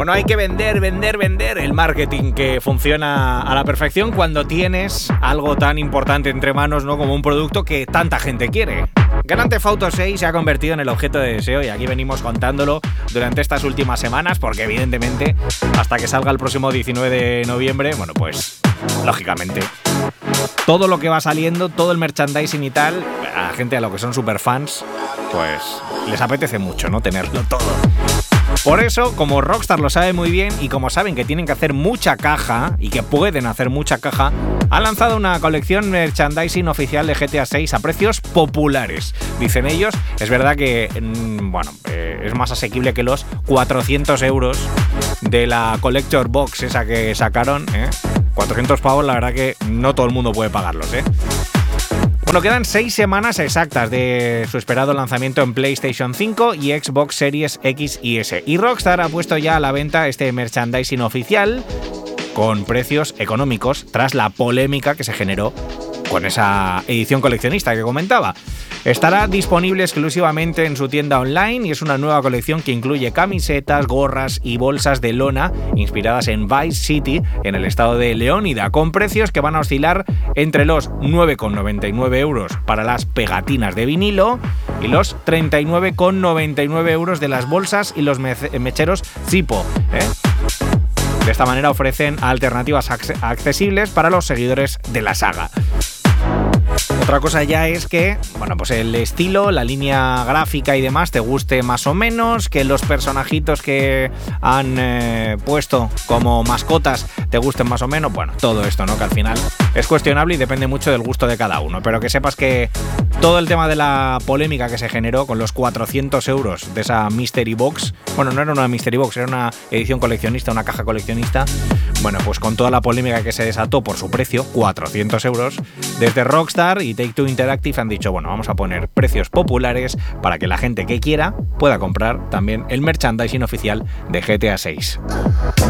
Bueno, hay que vender el marketing que funciona a la perfección cuando tienes algo tan importante entre manos, ¿no? Como un producto que tanta gente quiere. Grand Theft Auto 6 se ha convertido en el objeto de deseo y aquí venimos contándolo durante estas últimas semanas porque evidentemente hasta que salga el próximo 19 de noviembre, bueno, pues lógicamente todo lo que va saliendo, todo el merchandising y tal, a la gente a lo que son superfans, pues les apetece mucho, ¿no? Tenerlo todo. Por eso, como Rockstar lo sabe muy bien y como saben que tienen que hacer mucha caja y que pueden hacer mucha caja, han lanzado una colección merchandising oficial de GTA 6 a precios populares. Dicen ellos, es verdad que, es más asequible que los 400 euros de la Collector Box esa que sacaron, 400 pavos, la verdad que no todo el mundo puede pagarlos, Bueno, quedan 6 semanas exactas de su esperado lanzamiento en PlayStation 5 y Xbox Series X y S. Y Rockstar ha puesto ya a la venta este merchandising oficial con precios económicos tras la polémica que se generó con esa edición coleccionista que comentaba. Estará disponible exclusivamente en su tienda online y es una nueva colección que incluye camisetas, gorras y bolsas de lona inspiradas en Vice City, en el estado de Leónida, con precios que van a oscilar entre los 9,99 euros para las pegatinas de vinilo y los 39,99 euros de las bolsas y los mecheros Zippo, De esta manera ofrecen alternativas accesibles para los seguidores de la saga. Otra cosa ya es que, pues el estilo, la línea gráfica y demás te guste más o menos, que los personajitos que han puesto como mascotas te gusten más o menos, todo esto, ¿no? Que al final es cuestionable y depende mucho del gusto de cada uno, pero que sepas que todo el tema de la polémica que se generó con los 400 euros de esa Mystery Box, no era una Mystery Box, era una edición coleccionista, una caja coleccionista, pues con toda la polémica que se desató por su precio, 400 euros, desde Rockstar y Take-Two Interactive han dicho, vamos a poner precios populares para que la gente que quiera pueda comprar también el merchandising oficial de GTA 6.